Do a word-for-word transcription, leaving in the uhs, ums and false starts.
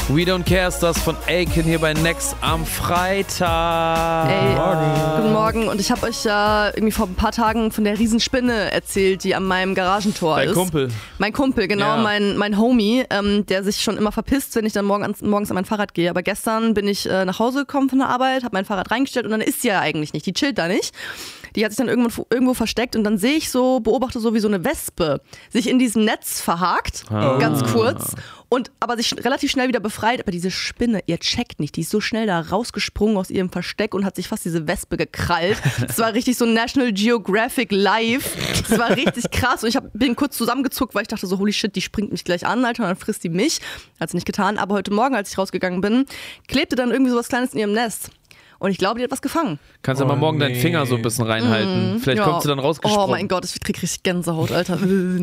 We Don't Care ist das von Aiken hier bei Next am Freitag. Ey, Morgen. Guten Morgen. Und ich habe euch ja irgendwie vor ein paar Tagen von der Riesenspinne erzählt, die an meinem Garagentor Dein ist. Kumpel. Mein Kumpel, genau, Ja. mein, mein Homie, ähm, der sich schon immer verpisst, wenn ich dann morgen ans, morgens an mein Fahrrad gehe. Aber gestern bin ich äh, nach Hause gekommen von der Arbeit, habe mein Fahrrad reingestellt und dann ist sie ja eigentlich nicht. Die chillt da nicht. Die hat sich dann irgendwo, irgendwo versteckt und dann sehe ich so, beobachte so, wie so eine Wespe sich in diesem Netz verhakt, Ah. ganz kurz, und aber sich relativ schnell wieder befreit. Aber diese Spinne, ihr checkt nicht, die ist so schnell da rausgesprungen aus ihrem Versteck und hat sich fast diese Wespe gekrallt. Das war richtig so National Geographic live. Das war richtig krass und ich hab, bin kurz zusammengezuckt, weil ich dachte so, holy shit, die springt mich gleich an, Alter, und dann frisst die mich. Hat sie nicht getan, aber heute Morgen, als ich rausgegangen bin, klebte dann irgendwie so was Kleines in ihrem Nest. Und ich glaube, die hat was gefangen. Kannst du Oh, mal morgen nee. deinen Finger so ein bisschen reinhalten. Vielleicht Ja. kommt sie dann rausgesprungen. Oh mein Gott, ich krieg richtig Gänsehaut, Alter.